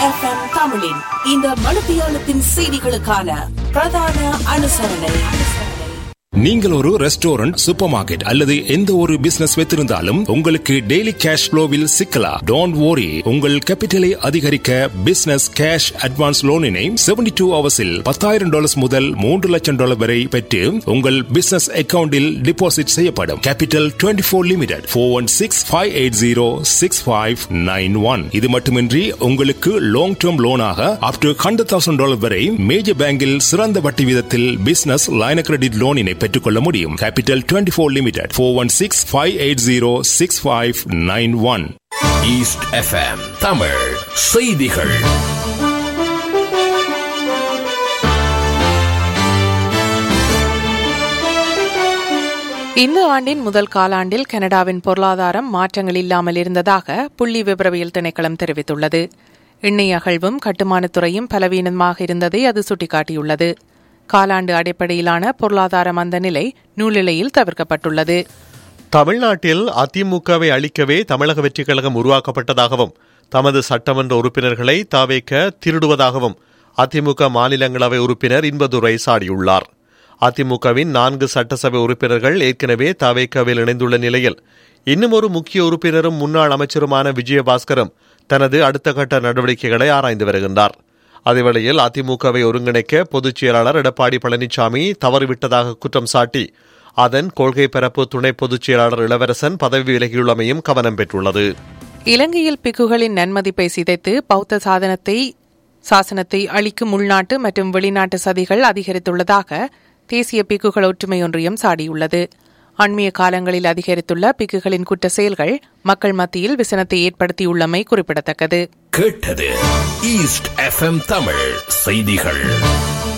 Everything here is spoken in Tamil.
FM தமிழின் இந்த மணித்தியாலத்தின் செய்திகளுக்கான பிரதான அனுசரணை. நீங்கள் ஒரு ரெஸ்டாரண்ட், சூப்பர் மார்க்கெட் அல்லது எந்த ஒரு பிசினஸ் வைத்திருந்தாலும் உங்களுக்கு டெய்லி கேஷ் ஃப்ளோவில் சிக்கலாம். Don't worry. உங்கள் கேபிட்டலை அதிகரிக்க பிசினஸ் கேஷ் அட்வான்ஸ் லோனினை 72 ஹவர்ஸில் $10,000 முதல் $3 லட்சம் வரை பெற்று உங்கள் பிசினஸ் அக்கவுண்டில் டிபாசிட் செய்யப்படும். Capital 24 limited 416-580-6591. இது மட்டுமின்றி உங்களுக்கு லாங் டேர்ம் லோனாக அப் டு $100,000 வரை மேஜர் பேங்கில் சிறந்த வட்டி வீதத்தில் பிசினஸ் லைன் கிரெடிட் லோனினை பெற்றுக்கொள்ள முடியும். Capital 24 limited 416-580-6591. East FM Tamil செய்திகள். இந்த ஆண்டின் முதல் காலாண்டில் கனடாவின் பொருளாதாரம் மாற்றங்கள் இல்லாமல் இருந்ததாக புள்ளி விபரவியல் திணைக்களம் தெரிவித்துள்ளது. எண்ணெய் அகழ்வும் கட்டுமானத்துறையும் பலவீனமாக இருந்ததை அது சுட்டிக்காட்டியுள்ளது. காலாண்டு அடிப்படையிலான பொருளாதார மந்த நிலை நூலிலையில் தவிர்க்கப்பட்டுள்ளது. தமிழ்நாட்டில் அதிமுகவை அழிக்கவே தமிழக வெற்றிக் கழகம் உருவாக்கப்பட்டதாகவும் தமது சட்டமன்ற உறுப்பினர்களை தாவேக திருடுவதாகவும் அதிமுக மாநிலங்களவை உறுப்பினர் இன்பதுரை சாடியுள்ளார். அதிமுகவின் 4 சட்டசபை உறுப்பினர்கள் ஏற்கனவே தாவேகவில் இணைந்துள்ள நிலையில் இன்னும் ஒரு முக்கிய உறுப்பினரும் முன்னாள் அமைச்சருமான விஜயபாஸ்கரும் தனது அடுத்த கட்ட நடவடிக்கைகளை ஆராய்ந்து வருகின்றார். அதேவேளையில் அதிமுகவை ஒருங்கிணைக்க பொதுச் செயலாளர் எடப்பாடி பழனிசாமி தவறிவிட்டதாக குற்றம் சாட்டி அதன் கொள்கை பரப்பு துணை பொதுச் செயலாளர் இளவரசன் பதவி விலகியுள்ளமையும் கவனம் பெற்றுள்ளது. இலங்கையில் பிக்குகளின் நன்மதிப்பை சிதைத்து பௌத்த சாசனத்தை அளிக்கும் உள்நாட்டு மற்றும் வெளிநாட்டு சதிகள் அதிகரித்துள்ளதாக தேசிய பிக்குகள் ஒற்றுமை ஒன்றியம் சாடியுள்ளது. அண்மைய காலங்களில் அதிகரித்துள்ள பிக்குகளின் குற்ற செயல்கள் மக்கள் மத்தியில் விசனத்தை ஏற்படுத்தியுள்ளமை குறிப்பிடத்தக்கது. கேட்டது ஈஸ்ட் FM தமிழ் செய்திகள்.